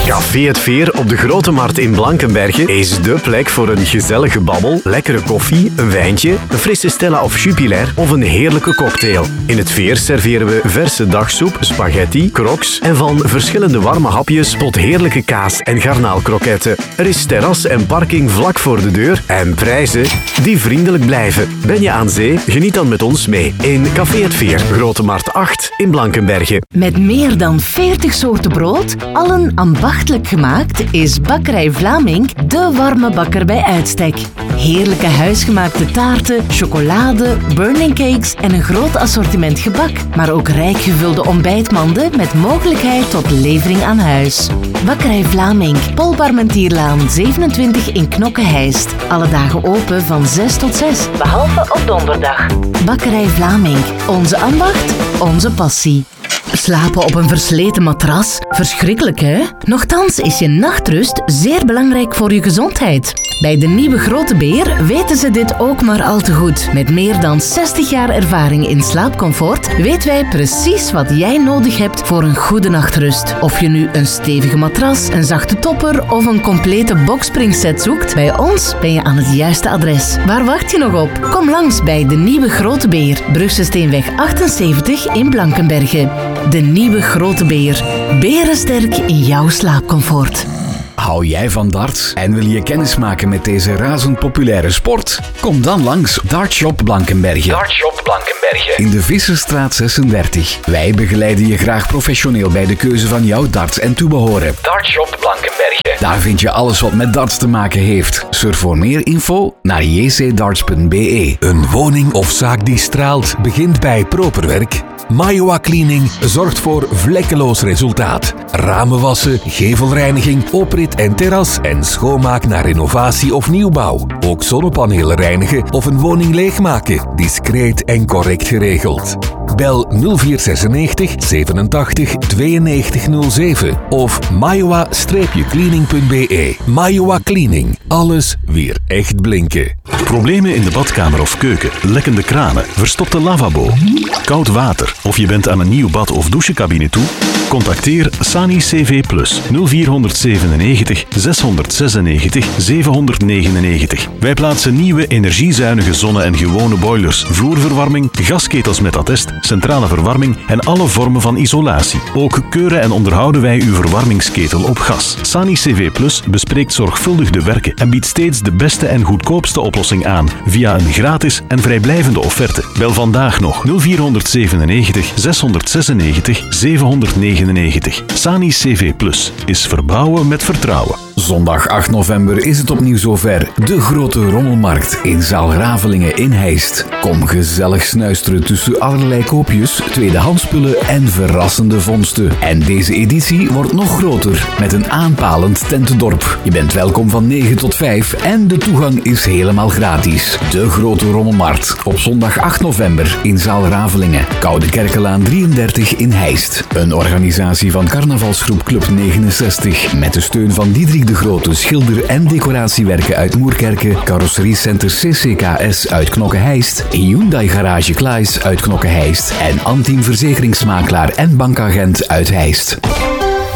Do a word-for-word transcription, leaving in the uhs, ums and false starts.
Café Het Veer op de Grote Markt in Blankenberge is dé plek voor een gezellige babbel, lekkere koffie, een wijntje, een frisse Stella of Jupiler of een heerlijke cocktail. In Het Veer serveren we verse dagsoep, spaghetti, crocs en van verschillende warme hapjes tot heerlijke kaas- en garnaalkroketten. Er is terras en parking vlak voor de deur en prijzen die vriendelijk blijven. Ben je aan zee? Geniet dan met ons mee in Café Het Veer, Grote Markt acht in Blankenberge. Met meer dan veertig soorten brood, allen ambachtelijk gemaakt, is Bakkerij Vlamink de warme bakker bij uitstek. Heerlijke huisgemaakte taarten, chocolade, burning cakes en een groot assortiment gebak, maar ook rijk gevulde ontbijtmanden met mogelijkheid tot levering aan huis. Bakkerij Vlamink, Paul Parmentierlaan zevenentwintig in Knokke-Heist. Alle dagen open van zes tot zes, behalve op donderdag. Bakkerij Vlamink, onze ambacht, onze passie. Slapen op een versleten matras? Verschrikkelijk, hè? Nochtans is je nachtrust zeer belangrijk voor je gezondheid. Bij de Nieuwe Grote Beer weten ze dit ook maar al te goed. Met meer dan zestig jaar ervaring in slaapcomfort weten wij precies wat jij nodig hebt voor een goede nachtrust. Of je nu een stevige matras, een zachte topper of een complete boxspringset zoekt, bij ons ben je aan het juiste adres. Waar wacht je nog op? Kom langs bij de Nieuwe Grote Beer, Brugse Steenweg achtenzeventig in Blankenberge. De Nieuwe Grote Beer. Berensterk in jouw slaapcomfort. Hou jij van darts en wil je kennis maken met deze razend populaire sport? Kom dan langs Dartshop Blankenberge. Dartshop Blankenberge. In de Visserstraat zesendertig. Wij begeleiden je graag professioneel bij de keuze van jouw darts en toebehoren. Dartshop Blankenberge. Daar vind je alles wat met darts te maken heeft. Surf voor meer info naar j c darts punt b e. Een woning of zaak die straalt begint bij properwerk. Maiwa Cleaning zorgt voor vlekkeloos resultaat. Ramen wassen, gevelreiniging, oprit en terras en schoonmaak naar renovatie of nieuwbouw. Ook zonnepanelen reinigen of een woning leegmaken. Discreet en correct geregeld. Bel nul vier zesennegentig zevenentachtig tweeënnegentig nul zeven of maiwa cleaning punt b e. Maiwa Cleaning. Alles weer echt blinken. Problemen in de badkamer of keuken, lekkende kranen, verstopte lavabo, koud water of je bent aan een nieuw bad- of douchecabine toe? Contacteer Sani C V Plus nul vier zevenennegentig zeshonderdzesennegentig zevenhonderdnegenennegentig. Wij plaatsen nieuwe energiezuinige zonne- en gewone boilers, vloerverwarming, gasketels met attest, centrale verwarming en alle vormen van isolatie. Ook keuren en onderhouden wij uw verwarmingsketel op gas. Sani C V Plus bespreekt zorgvuldig de werken en biedt steeds de beste en goedkoopste oplossing aan via een gratis en vrijblijvende offerte. Bel vandaag nog nul vier zevenennegentig zeshonderdzesennegentig zevenhonderdnegenennegentig. Sani C V Plus is verbouwen met vertrouwen. Zondag acht november is het opnieuw zover. De grote rommelmarkt in zaal Ravelingen in Heist. Kom gezellig snuisteren tussen allerlei koopjes, tweedehandsspullen en verrassende vondsten. En deze editie wordt nog groter met een aanpalend tentendorp. Je bent welkom van negen tot vijf en de toegang is helemaal gratis. De grote rommelmarkt op zondag acht november in zaal Ravelingen. Koude Kerkelaan drieëndertig in Heist. Een organisatie van carnavalsgroep Club negenenzestig met de steun van Diederik de Grote, schilder- en decoratiewerken uit Moerkerke, carrosseriecenter C C K S uit Knokke-Heist, Hyundai Garage Klaes uit Knokke-Heist en Antiem verzekeringsmakelaar en bankagent uit Heist.